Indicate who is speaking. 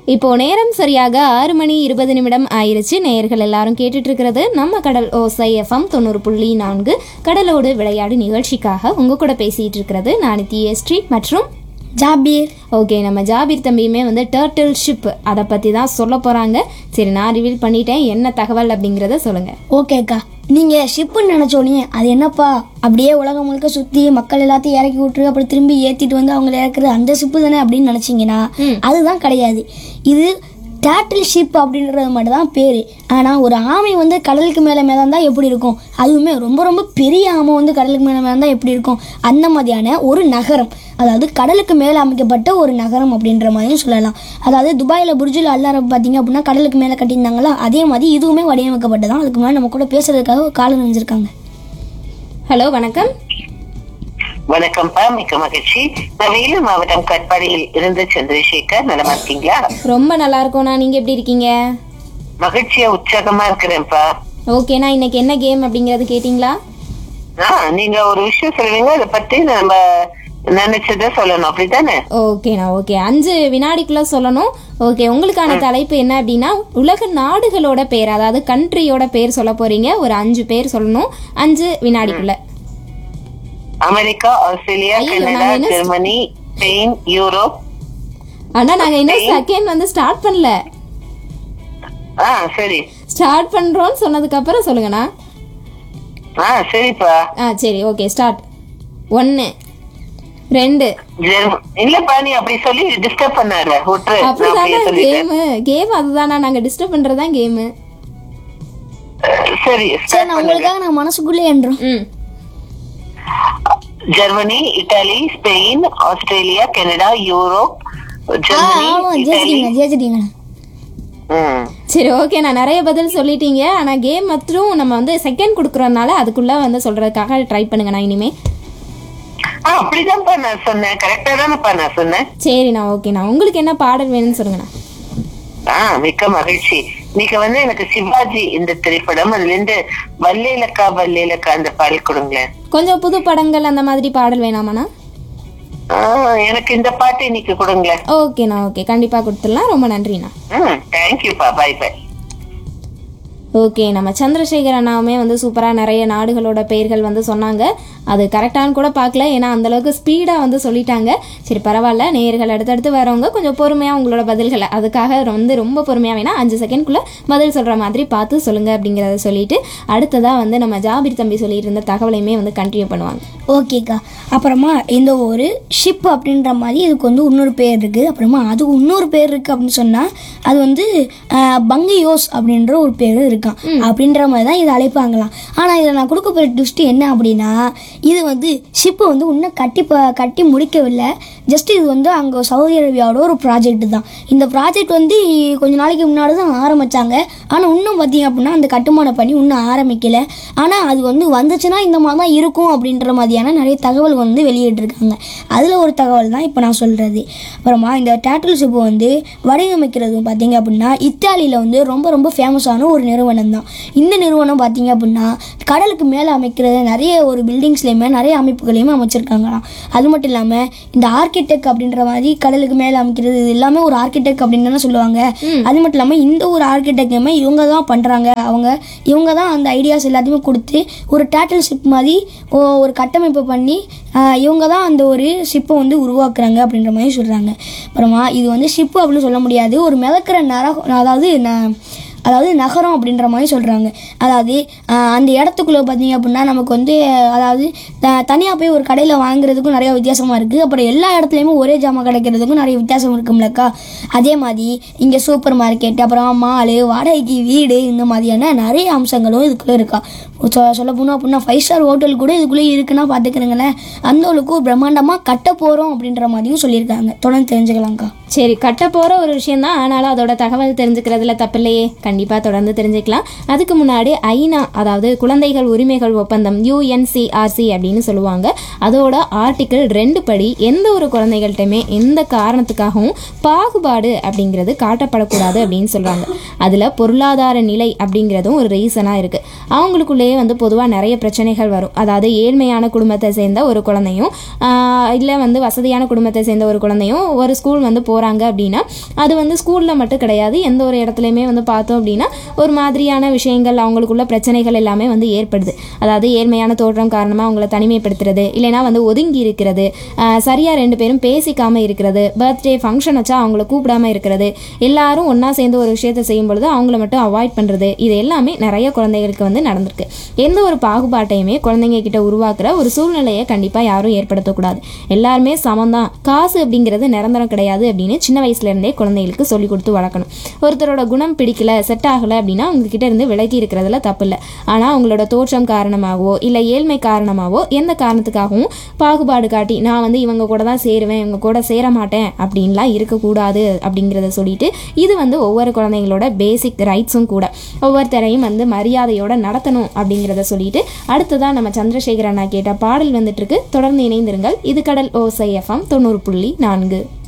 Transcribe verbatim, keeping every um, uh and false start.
Speaker 1: இப்போ நேரம் சரியாக ஆறு மணி இருபது நிமிடம் ஆயிருச்சு. நேயர்கள் எல்லாரும் கேட்டுட்டு இருக்கிறது நம்ம கடல் ஓசை எஃப்எம் தொண்ணூறு புள்ளி நான்கு கடலோடு விளையாடு நிகழ்ச்சிக்காக உங்க கூட பேசிட்டு இருக்கிறது நான் தியஸ்ரீ மற்றும்
Speaker 2: ஜாபீர்.
Speaker 1: ஓகே, நம்ம ஜாபீர் தம்பியுமே வந்து டர்ட்டில் ஷிப் அதை பற்றி தான் சொல்ல போகிறாங்க. சரி, நான் ரிவீல் பண்ணிட்டேன், என்ன தகவல் அப்படிங்கிறத சொல்லுங்கள்.
Speaker 2: ஓகேக்கா, நீங்கள் ஷிப்புன்னு நினச்சோன்னே அது என்னப்பா அப்படியே உலகம் முழுக்க சுற்றி மக்கள் எல்லாத்தையும் இறக்கி விட்டுரு அப்புறம் திரும்பி ஏற்றிட்டு வந்து அவங்கள இறக்குறது அந்த ஷிப்பு தானே அப்படின்னு நினச்சிங்கன்னா அதுதான் கிடையாது. இது டர்ட்டில் ஷிப் அப்படின்றது மட்டும் தான் பேர். ஆனால் ஒரு ஆமை வந்து கடலுக்கு மேலே மேலே இருந்தால் எப்படி இருக்கும், அதுவுமே ரொம்ப ரொம்ப பெரிய ஆமை வந்து கடலுக்கு மேலே மேலே இருந்தால் எப்படி இருக்கும், அந்த மாதிரியான ஒரு நகரம், அதாவது கடலுக்கு மேலே அமைக்கப்பட்ட ஒரு நகரம் அப்படின்ற மாதிரியும் சொல்லலாம். அதாவது துபாயில் புர்ஜுல் அல் அரப் பார்த்தீங்க அப்படின்னா கடலுக்கு மேலே கட்டியிருந்தாங்களா, அதே மாதிரி இதுவுமே வடிவமைக்கப்பட்டதான். அதுக்கு முன்னாடி நம்ம கூட பேசுறதுக்காக ஒரு காலம் நினைஞ்சிருக்காங்க.
Speaker 1: ஹலோ, வணக்கம்.
Speaker 3: வணக்கம்ப்பா, மிக்க மகிழ்ச்சி. நான் வேலூர் மாவட்டம் கட்பாடியில் இருந்து சந்திரசேகர். நலமா இருக்கீங்களா?
Speaker 1: ரொம்ப நல்லா இருக்கோண்ணா, நீங்க எப்படி இருக்கீங்க?
Speaker 3: மகிழ்ச்சியா உற்சாகமா இருக்கிறேன்ப்பா.
Speaker 1: ஓகேண்ணா, இன்னைக்கு என்ன கேம் அப்படிங்கறது கேட்டீங்களா?
Speaker 3: ஆஹ் நீங்க ஒரு விஷயம் சொல்லுவீங்க, அதை பத்தி நம்ம நினைச்சத சொல்லணும், அப்படித்தானே?
Speaker 1: ஓகேண்ணா, ஓகே. அஞ்சு வினாடிக்குள்ள சொல்லணும். ஓகே, உங்களுக்கான தலைப்பு என்ன அப்படின்னா உலக நாடுகளோட பேர், அதாவது கண்ட்ரியோட பேர் சொல்ல போறீங்க. ஒரு அஞ்சு பேர் சொல்லணும், அஞ்சு வினாடிக்குள்ள.
Speaker 3: America, Australia, Canada, Germany, Spain, Europe.
Speaker 1: ஆனா நாங்க இன்னும் செகண்ட் வந்து ஸ்டார்ட் பண்ணல.
Speaker 3: ஆ சரி,
Speaker 1: ஸ்டார்ட் பண்றோம்னு சொன்னதுக்கு அப்புறம் சொல்லுங்கண்ணா.
Speaker 3: ஆ சரிப்பா.
Speaker 1: ஆ சரி, ஓகே, ஸ்டார்ட். ஒன்னு, ரெண்டு.
Speaker 3: இல்லப்பா, நீ அப்படி சொல்லி டிஸ்டர்ப் பண்ணாத.
Speaker 1: அப்படிதானே கேம் கேம் அதுதானா, நாங்க டிஸ்டர்ப் பண்றதுதான் கேம்.
Speaker 3: சரி
Speaker 2: சரி, நான் உங்களுக்காக நான் மனசுக்குள்ளே என்றோம்.
Speaker 1: ம்
Speaker 3: Germany, Italy, Spain, Australia, Canada, Europe, Germany, Italy.
Speaker 2: ஜெயிச்சிட்டீங்க.
Speaker 1: சரி, ஓகே, நான் நிறைய பதில் சொல்லிட்டீங்க. ஆனா கேம் மற்றும் நம்ம வந்து செகண்ட் கொடுக்கறதுனால அதுக்குள்ள வந்து சொல்றதுக்காக ட்ரை பண்ணுங்க. நான் இனிமே
Speaker 3: அப்படிதான்ப்பா நான் சொன்னேன், கரெக்டா தானப்பா நான் சொன்னேன்.
Speaker 1: சரிண்ணா, ஓகேண்ணா. உங்களுக்கு என்ன பாடல் வேணும்னு சொல்லுங்கண்ணா.
Speaker 3: ஆஹ் மிக்க மகிழ்ச்சி. நீங்க வந்து எனக்கு சிவாஜி இந்த திரைப்படம், அதுல இருந்து வல்லேலக்கா வல்லேலக்கா அந்த பாடல் கொடுங்களேன்.
Speaker 1: கொஞ்சம் புது படங்கள் அந்த மாதிரி பாடல் வேணாமாண்ணா?
Speaker 3: ஆஹ் எனக்கு இந்த பாட்டு இன்னைக்கு கொடுங்களேன்.
Speaker 1: ஓகேண்ணா, ஓகே, கண்டிப்பா கொடுத்துடலாம். ரொம்ப நன்றிண்ணா.
Speaker 3: ம் தேங்க்யூப்பா, பை பை.
Speaker 1: ஓகே, நம்ம சந்திரசேகர் அண்ணாவுமே வந்து சூப்பராக நிறைய நாடுகளோட பெயர்கள் வந்து சொன்னாங்க. அது கரெக்டானு கூட பார்க்கல, ஏன்னா அந்தளவுக்கு ஸ்பீடாக வந்து சொல்லிட்டாங்க. சரி, பரவாயில்ல. நேயர்கள் அடுத்தடுத்து வரவங்க கொஞ்சம் பொறுமையாக உங்களோட பதில்களை, அதுக்காக வந்து ரொம்ப பொறுமையாக வேணா அஞ்சு செகண்ட்குள்ளே பதில் சொல்கிற மாதிரி பார்த்து சொல்லுங்கள் அப்படிங்கிறத சொல்லிட்டு அடுத்ததாக வந்து நம்ம ஜாபீர் தம்பி சொல்லிட்டு இருந்த தகவலையுமே வந்து கண்டினியூ பண்ணுவாங்க.
Speaker 2: ஓகேக்கா, அப்புறமா இந்த ஒரு ஷிப் அப்படின்ற மாதிரி இதுக்கு வந்து இன்னொரு பேர் இருக்குது. அப்புறமா அதுக்கு இன்னொரு பேர் இருக்குது அப்படின்னு சொன்னால் அது வந்து பங்கியோஸ் அப்படின்ற ஒரு பேர் இருக்கான் அப்படின்ற மாதிரி தான் இதை அழைப்பாங்களாம். ஆனால் இதில் நான் கொடுக்க போகிற ட்விஸ்ட் என்ன அப்படின்னா, இது வந்து ஷிப்பு வந்து இன்னும் கட்டி கட்டி முடிக்கவில்லை. ஜஸ்ட் இது வந்து அங்கே சவுதி அரேபியாவோட ஒரு ப்ராஜெக்ட் தான். இந்த ப்ராஜெக்ட் வந்து கொஞ்ச நாளைக்கு முன்னாடி தான் ஆரம்பித்தாங்க. ஆனால் இன்னும் பார்த்தீங்க அப்படின்னா அந்த கட்டுமான பணி இன்னும் ஆரம்பிக்கலை. ஆனால் அது வந்து வந்துச்சுன்னா இந்த மாதிரி தான் இருக்கும் அப்படின்ற மாதிரியான நிறைய தகவல் வந்து வெளியிட்டிருக்காங்க. அதில் ஒரு தகவல் தான் இப்போ நான் சொல்கிறது. அப்புறமா இந்த டர்ட்டில் ஷிப்பு வந்து வடிவமைக்கிறது பார்த்தீங்க அப்படின்னா இத்தாலியில் வந்து ரொம்ப ரொம்ப ஃபேமஸான ஒரு நிறுவனம் தான். இந்த நிறுவனம் பார்த்தீங்க அப்படின்னா கடலுக்கு மேலே அமைக்கிறது நிறைய ஒரு பில்டிங்ஸ்லையுமே நிறைய அமைப்புகளையுமே அமைச்சிருக்காங்களாம். அது மட்டும் இல்லாமல் இந்த ஆர்கிடெக்ட் அப்படின்ற மாதிரி கடலுக்கு மேலே அமைக்கிறது இது எல்லாமே ஒரு ஆர்கிடெக்ட் அப்படின்னு தானே சொல்லுவாங்க. அது மட்டும் இல்லாமல் இந்த ஒரு ஆர்கிடெக்டுமே இவங்க தான் பண்ணுறாங்க. அவங்க இவங்க தான் அந்த ஐடியாஸ் எல்லாத்தையுமே கொடுத்து ஒரு டர்ட்டில் ஷிப் மாதிரி ஒரு கட்டமைப்பு பண்ணி இவங்க தான் அந்த ஒரு ஷிப்பை வந்து உருவாக்குறாங்க அப்படின்ற மாதிரி சொல்கிறாங்க. அப்புறமா இது வந்து ஷிப்பு அப்படின்னு சொல்ல முடியாது, ஒரு மிதக்கிற நர அதாவது அதாவது நகரம் அப்படின்ற மாதிரி சொல்கிறாங்க. அதாவது அந்த இடத்துக்குள்ளே பார்த்தீங்க அப்படின்னா நமக்கு வந்து அதாவது தனியாக போய் ஒரு கடையில் வாங்குறதுக்கும் நிறைய வித்தியாசமாக இருக்குது. அப்புறம் எல்லா இடத்துலையுமே ஒரே ஜாமான் கிடைக்கிறதுக்கும் நிறைய வித்தியாசம் இருக்கும்லக்கா. அதே மாதிரி இங்கே சூப்பர் மார்க்கெட், அப்புறம் மாலு, வாடகைக்கு வீடு, இந்த மாதிரியான நிறைய அம்சங்களும் இதுக்குள்ளே இருக்கா. சொல்ல போனோம் அப்படின்னா ஃபைவ் ஸ்டார் ஹோட்டல் கூட இதுக்குள்ளே இருக்குன்னா பார்த்துக்கிறேங்களேன். அந்த அளவுக்கு பிரம்மாண்டமாக கட்ட போகிறோம் அப்படின்ற மாதிரியும் சொல்லியிருக்காங்க. தொடர்ந்து தெரிஞ்சுக்கலாம்க்கா.
Speaker 1: சரி, கட்ட போகிற ஒரு விஷயம் தான், ஆனாலும் அதோட தகவல் தெரிஞ்சுக்கிறதுல தப்பில்லையே, கண்டிப்பாக தொடர்ந்து தெரிஞ்சுக்கலாம். அதுக்கு முன்னாடி ஐநா, அதாவது குழந்தைகள் உரிமைகள் ஒப்பந்தம், யூஎன்சிஆர்சி அப்படின்னு சொல்லுவாங்க, அதோட ஆர்டிக்கிள் ரெண்டு படி எந்த ஒரு குழந்தைகள்கிட்டையுமே எந்த காரணத்துக்காகவும் பாகுபாடு அப்படிங்கிறது காட்டப்படக்கூடாது அப்படின்னு சொல்கிறாங்க. அதில் பொருளாதார நிலை அப்படிங்கிறதும் ஒரு ரீசனாக இருக்குது. அவங்களுக்குள்ளேயே வீட்டிலேயே வந்து பொதுவாக நிறைய பிரச்சனைகள் வரும். அதாவது ஏழ்மையான குடும்பத்தை சேர்ந்த ஒரு குழந்தையும் இல்லை வந்து வசதியான குடும்பத்தை சேர்ந்த ஒரு குழந்தையும் ஒரு ஸ்கூல் வந்து போகிறாங்க அப்படின்னா அது வந்து ஸ்கூலில் மட்டும் கிடையாது, எந்த ஒரு இடத்துலையுமே வந்து பார்த்தோம் அப்படின்னா ஒரு மாதிரியான விஷயங்கள் அவங்களுக்குள்ள பிரச்சனைகள் எல்லாமே வந்து ஏற்படுது. அதாவது ஏழ்மையான தோற்றம் காரணமாக அவங்கள தனிமைப்படுத்துறது, இல்லைனா வந்து ஒதுங்கி இருக்கிறது, சரியாக ரெண்டு பேரும் பேசிக்காமல் இருக்கிறது, பர்த்டே ஃபங்க்ஷன் வச்சா அவங்கள கூப்பிடாம இருக்கிறது, எல்லாரும் ஒன்றா சேர்ந்து ஒரு விஷயத்தை செய்யும் பொழுது அவங்கள மட்டும் அவாய்ட் பண்ணுறது, இது எல்லாமே நிறைய குழந்தைகளுக்கு வந்து நடந்திருக்கு. எந்த ஒரு பாகுபாட்டையுமே குழந்தைங்க கிட்ட உருவாக்குற ஒரு சூழ்நிலையை கண்டிப்பாக யாரும் ஏற்படுத்தக்கூடாது. எல்லாருமே சமந்தான், காசு அப்படிங்கிறது நிரந்தரம் கிடையாது அப்படின்னு சின்ன வயசுலேருந்தே குழந்தைகளுக்கு சொல்லி கொடுத்து வளர்க்கணும். ஒருத்தரோட குணம் பிடிக்கல, செட் ஆகலை அப்படின்னா உங்ககிட்ட இருந்து விலகி இருக்கிறதுல தப்பு இல்லை. ஆனால் அவங்களோட தோற்றம் காரணமாகவோ இல்லை ஏழ்மை காரணமாகவோ எந்த காரணத்துக்காகவும் பாகுபாடு காட்டி நான் வந்து இவங்க கூட தான் சேருவேன், இவங்க கூட சேர மாட்டேன் அப்படின்லாம் இருக்கக்கூடாது அப்படிங்கிறத சொல்லிட்டு இது வந்து ஒவ்வொரு குழந்தைங்களோட பேசிக் ரைட்ஸும் கூட. ஒவ்வொருத்தரையும் வந்து மரியாதையோட நடத்தணும் அப்படிங்கிறத சொல்லிட்டு அடுத்ததான் நம்ம சந்திரசேகர் அண்ணா கேட்ட பாடல் வந்துட்டு இருக்கு. தொடர்ந்து இணைந்திருங்கள். இது கடல் ஓசை எஃப்எம் தொண்ணூறு புள்ளி நான்கு.